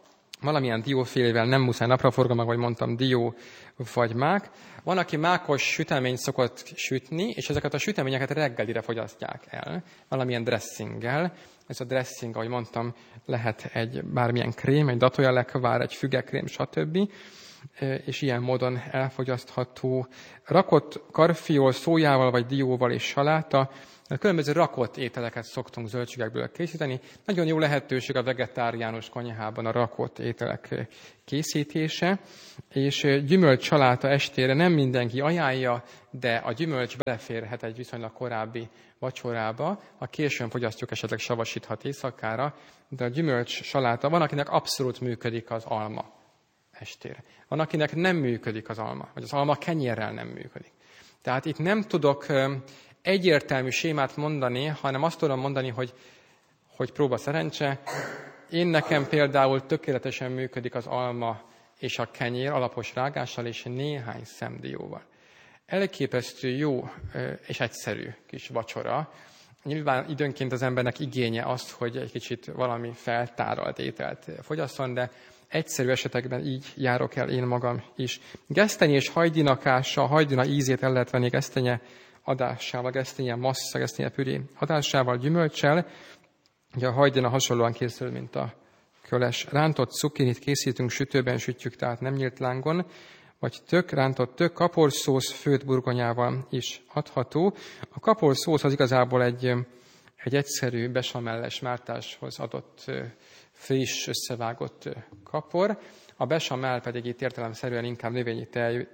S1: valamilyen diófélével, nem muszáj napraforgómag, ahogy mondtam, dió vagy mák. Van, aki mákos süteményt szokott sütni, és ezeket a süteményeket reggelire fogyasztják el, valamilyen dressinggel. Ez a dressing, ahogy mondtam, lehet egy bármilyen krém, egy datója-lekvár, egy fügekrém, stb. És ilyen módon elfogyasztható. Rakott karfiol, szójával vagy dióval és saláta. Különböző rakott ételeket szoktunk zöldségekből készíteni. Nagyon jó lehetőség a vegetáriánus konyhában a rakott ételek készítése. És gyümölcssaláta estére nem mindenki ajánlja, de a gyümölcs beleférhet egy viszonylag korábbi vacsorába. Ha későn fogyasztjuk, esetleg savasíthat éjszakára, de a gyümölcssaláta, van, akinek abszolút működik az alma estére. Van, akinek nem működik az alma, vagy az alma kenyérrel nem működik. Tehát itt nem tudok egyértelmű sémát mondani, hanem azt tudom mondani, hogy próba szerencse. Én nekem például tökéletesen működik az alma és a kenyér alapos rágással és néhány szemdióval. Elképesztő jó és egyszerű kis vacsora. Nyilván időnként az embernek igénye az, hogy egy kicsit valami feltáralt ételt fogyasszon, de egyszerű esetekben így járok el én magam is. Gesztenye és hajdinakással, hajdina ízét el lehet venni gesztenye adásával, gesztenye massza, gesztenye püré adásával, gyümölccsel. Ugye a hajdina hasonlóan készül, mint a köles. Rántott cukkinit készítünk, sütőben sütjük, tehát nem nyílt lángon, vagy rántott tök, kaporszósz főtt burgonyával is adható. A kaporszósz az igazából egy egyszerű besamelles mártáshoz adott friss, összevágott kapor. A besamell pedig itt értelemszerűen inkább növényi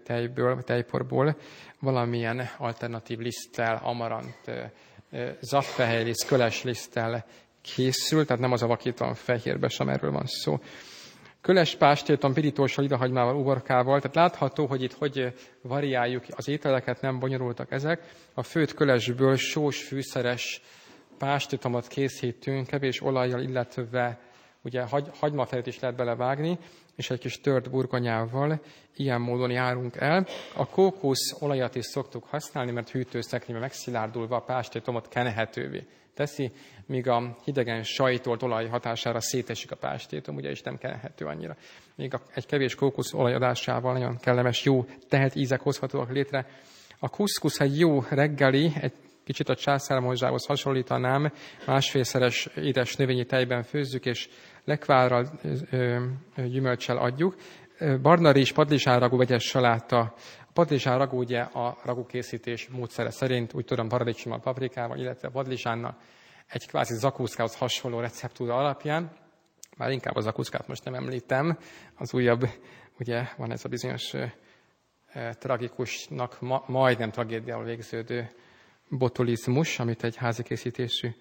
S1: tejporból, valamilyen alternatív liszttel, amarant, zappehelyliszt, köles liszttel készül, tehát nem az a vakítóan fehér besamellről van szó. Köles pástéton, pirítóssal, idahagymával, uborkával, tehát látható, hogy itt hogy variáljuk az ételeket, nem bonyolultak ezek. A főtt kölesből sós, fűszeres pástétomot készítünk, kevés olajjal, illetve ugye hagymafelét is lehet belevágni, és egy kis tört burgonyával ilyen módon járunk el. A kókusz olajat is szoktuk használni, mert hűtőszekrényben megszilárdulva a pástétomot kenhetővé teszi, míg a hidegen sajtolt olaj hatására szétesik a pástétom, ugye, és nem kenhető annyira. Még egy kevés kókusz olajadásával nagyon kellemes, jó tehet ízek hozhatóak létre. A kuszkusz egy jó reggeli, egy kicsit a császármorzsához hasonlítanám, másfélszeres édes növényi tejben főzzük, és lekvárral, gyümölccsel adjuk. Barna rizs, padlizsánragú, vegyes saláta. A padlizsánragú ugye a ragú készítés módszere szerint, úgy tudom, paradicsommal, paprikával, illetve padlizsánnal egy kvázi zakúszkához hasonló receptúra alapján. Már inkább a zakúszkát most nem említem. Az újabb, ugye van ez a bizonyos tragikusnak, majdnem tragédiával végződő botulizmus, amit egy házi készítésű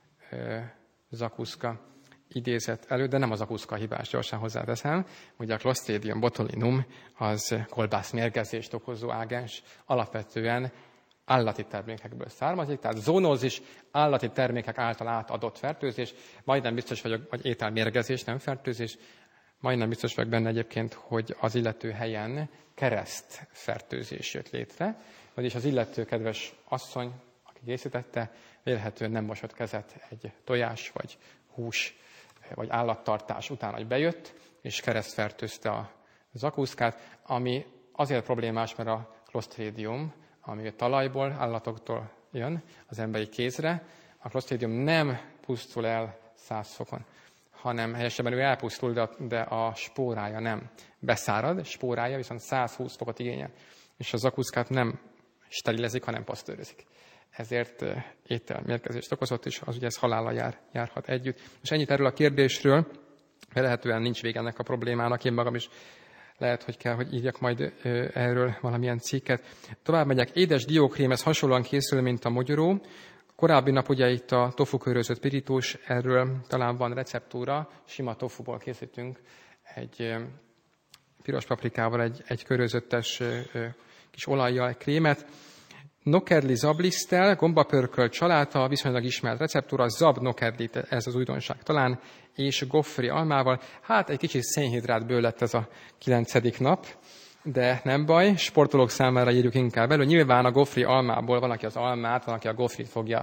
S1: zakúszka idézett elő, de nem a zakúszka hibás, gyorsan hozzáteszem. Ugye a Clostridium botulinum az kolbászmérgezést okozó ágens, alapvetően állati termékekből származik, tehát zoonózis, állati termékek által átadott fertőzés, majdnem biztos vagyok, vagy ételmérgezés, nem fertőzés, majdnem biztos vagyok benne egyébként, hogy az illető helyen keresztfertőzés jött létre, vagyis az illető kedves asszony, aki készítette, vélhetően nem mosott kezet egy tojás, vagy hús, vagy állattartás után, hogy bejött, és keresztfertőzte a zakúszkát, ami azért problémás, mert a Clostridium, ami a talajból, állatoktól jön az emberi kézre, a Clostridium nem pusztul el 100 fokon, hanem helyesebben ő elpusztul, de a spórája nem beszárad, spórája viszont 120 fokot igényel, és a zakúszkát nem sterilezik, hanem pasztőrözik. Ezért ételmérgezést okozott, és az ugye ez halállal járhat együtt. És ennyit erről a kérdésről, lehetően nincs vége ennek a problémának, én magam is lehet, hogy kell, hogy írjak majd erről valamilyen cikket. Tovább megyek, édes diókrémhez hasonlóan készül, mint a mogyoró. Korábbi nap ugye itt a tofu körözött pirítós, erről talán van receptúra, sima tofuból készítünk egy piros paprikával, egy körözöttes kis olajjal egy krémet. Nokedli zabliszttel, gombapörkölt csaláta, viszonylag ismert receptúra, zab nokedli, ez az újdonság talán, és goffri almával. Hát egy kicsit szénhidrátből lett ez a 9. nap, de nem baj, sportolók számára írjuk inkább elő. Nyilván a goffri almából van, aki az almát, van, aki a goffrit fogja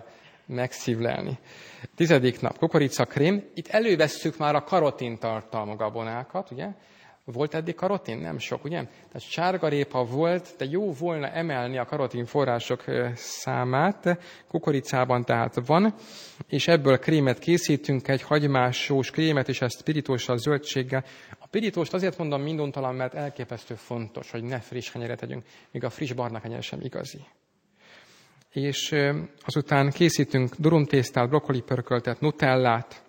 S1: megszívlelni. 10. nap, kukoricakrém. Itt elővesszük már a karotin tartalmú gabonákat, ugye? Volt eddig karotin? Nem sok, ugye? Tehát sárgarépa volt, de jó volna emelni a karotin források számát. Kukoricában tehát van, és ebből krémet készítünk, egy hagymás sós krémet, és ezt pirítóssal, zöldséggel. A pirítóst azért mondom minduntalan, mert elképesztő fontos, hogy ne friss kenyeret tegyünk, még a friss barna kenyer sem igazi. És azután készítünk durumtésztát, brokkoli pörköltet, nutellát.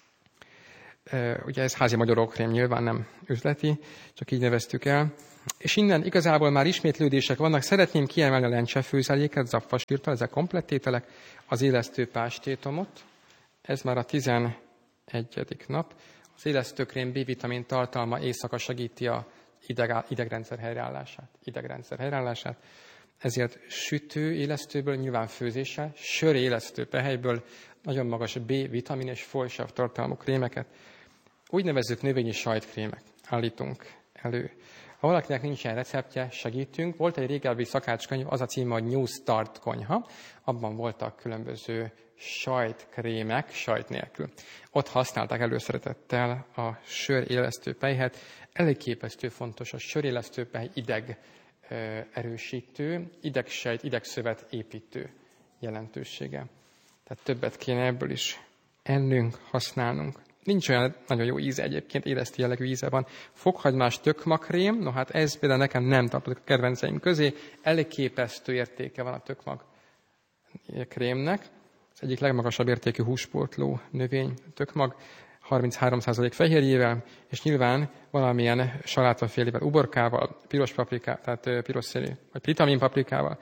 S1: Ugye ez házi magyarókrém, nyilván nem üzleti, csak így neveztük el. És innen igazából már ismétlődések vannak. Szeretném kiemelni a lencsefőzeléket, zappasírtal, ezek komplettételek, az élesztő pástétomot. Ez már a 11. nap. Az élesztőkrém B-vitamin tartalma éjszaka segíti a idegrendszer helyreállását. Ezért sütő élesztőből, nyilván főzéssel, sör élesztő pehelyből nagyon magas B-vitamin és folysav tartalmú krémeket, úgynevezett növényi sajtkrémek állítunk elő. Ha valakinek nincsen receptje, segítünk. Volt egy régebbi szakácskönyv, az a címe, hogy New Start konyha. Abban voltak különböző sajtkrémek, sajt nélkül. Ott használták előszeretettel a sörélesztőpelyhet. Elég fontos a sörélesztőpely ideg erősítő, idegsejt, idegszövet építő jelentősége. Tehát többet kéne ebből is ennünk, használnunk. Nincs olyan nagyon jó íze egyébként, élesztő jellegű íze van. Fokhagymás tökmagkrém, no hát ez például nekem nem tartozik a kedvenceim közé, elképesztő értéke van a tökmag krémnek. Az egyik legmagasabb értékű húspótló növény tökmag, 33% fehérjével, és nyilván valamilyen salátafélével, uborkával, piros paprikával, tehát piros színű, vagy vitamin paprikával,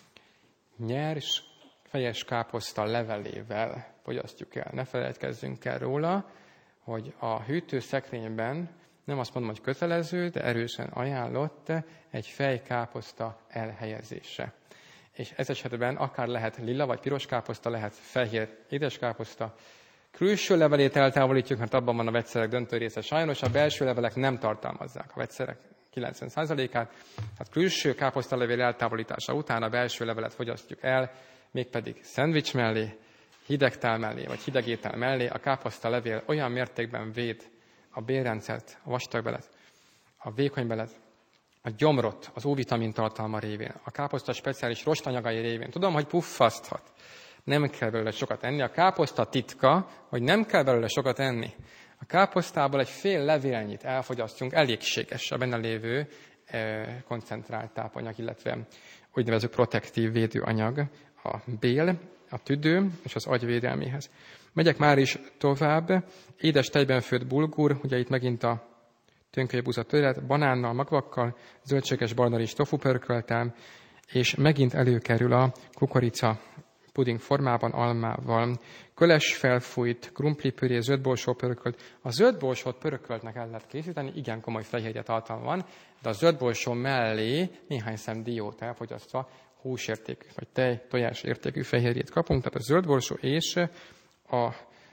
S1: nyers fejes káposzta levelével fogyasztjuk el. Ne felejtkezzünk el róla, hogy a hűtőszekrényben nem azt mondom, hogy kötelező, de erősen ajánlott egy fejkáposzta elhelyezése. És ez esetben akár lehet lila vagy piros káposzta, lehet fehér édeskáposzta. Külső levelét eltávolítjuk, mert abban van a vegyszerek döntő része. Sajnos a belső levelek nem tartalmazzák a vegyszerek 90%-át. Hát külső káposztalevél eltávolítása után a belső levelet fogyasztjuk el, mégpedig szendvics mellé, hidegtál mellé, vagy hidegétel mellé. A káposztalevél olyan mértékben véd a bélrendszert, a vastagbelet, a vékonybelet, a gyomrot, az O-vitamin tartalma révén, a káposzta speciális rostanyagai révén. Tudom, hogy puffaszthat. Nem kell belőle sokat enni. A káposzta titka, hogy nem kell belőle sokat enni. A káposztából egy fél levélnyit elfogyasztunk, elégséges a benne lévő koncentrált tápanyag, illetve úgynevezett protektív védőanyag, a bél, a tüdő és az agy védelméhez. Megyek már is tovább. Édes tejben főtt bulgur, ugye itt megint a tönkölyebúza töret, banánnal, magvakkal, zöldséges barnarizs tofu pörköltel, és megint előkerül a kukorica puding formában, almával. Köles felfújt, krumplipüré, zöldborsó pörkölt. A zöldborsót pörköltnek el lehet készíteni, igen komoly fehérje tartalma van, de a zöldborsó mellé néhány szem diót elfogyasztva húsértékű, vagy tojás értékű fehérjét kapunk, tehát a zöldborsó és a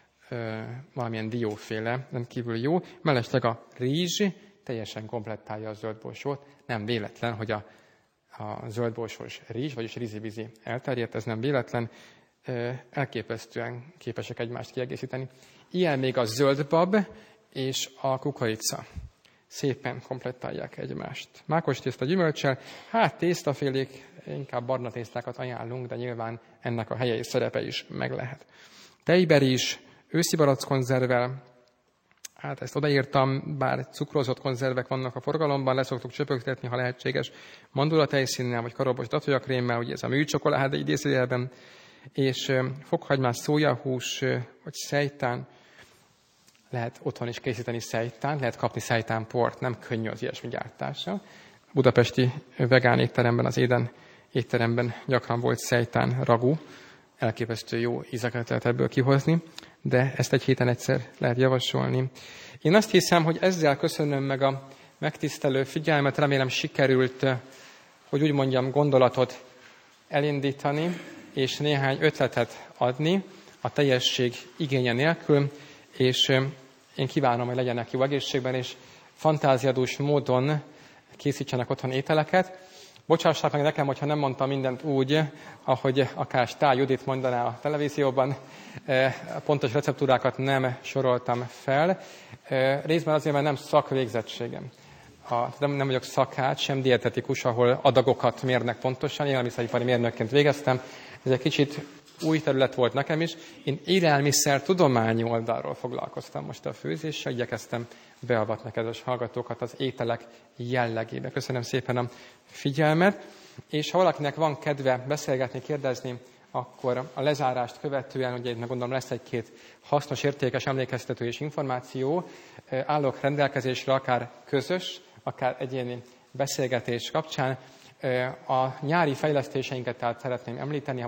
S1: valamilyen dióféle rendkívül jó. Mellesleg a rizs teljesen komplettálja a zöldborsót. Nem véletlen, hogy a zöldborsós rizs, vagyis rizivizi elterjedt, ez nem véletlen, elképesztően képesek egymást kiegészíteni. Ilyen még a zöldbab és a kukorica. Szépen komplettálják egymást. Mákos tészta gyümölccsel, hát tésztafélék, inkább barna tésztákat ajánlunk, de nyilván ennek a helye és szerepe is meg lehet. Tejberizs, őszi barackkonzervvel, hát ezt odaírtam, bár cukrozott konzervek vannak a forgalomban, leszoktuk csöpögtetni, ha lehetséges, mandulatejszínnel vagy karobos datoljakrémmel, ugye ez a műcsokoládé idézőjelben, és fokhagymás, szójahús vagy szejtán, lehet otthon is készíteni szejtán, lehet kapni szejtánport, nem könnyű az ilyesmi gyártása. A budapesti vegán étteremben, az Éden étteremben gyakran volt szejtán ragú, elképesztő jó ízeket lehet ebből kihozni, de ezt egy héten egyszer lehet javasolni. Én azt hiszem, hogy ezzel köszönöm meg a megtisztelő figyelmet, remélem sikerült, hogy úgy mondjam, gondolatot elindítani, és néhány ötletet adni a teljesség igénye nélkül, és én kívánom, hogy legyenek jó egészségben, és fantáziadús módon készítsenek otthon ételeket. Bocsássák meg nekem, hogyha nem mondtam mindent úgy, ahogy akár Stál Judit mondaná a televízióban. Pontos receptúrákat nem soroltam fel. Részben azért, mert nem szakvégzettségem. Nem vagyok szakács, sem dietetikus, ahol adagokat mérnek pontosan. Élelmiszeripari mérnökként végeztem. Ez egy kicsit új terület volt nekem is. Én élelmiszer tudományi oldalról foglalkoztam most a főzéssel, igyekeztem beavatni kedves hallgatókat az ételek jellegébe. Köszönöm szépen a figyelmet, és ha valakinek van kedve beszélgetni, kérdezni, akkor a lezárást követően, ugye itt gondolom lesz egy-két hasznos, értékes emlékeztető és információ, állok rendelkezésre akár közös, akár egyéni beszélgetés kapcsán. A nyári fejlesztéseinket tehát szeretném említeni,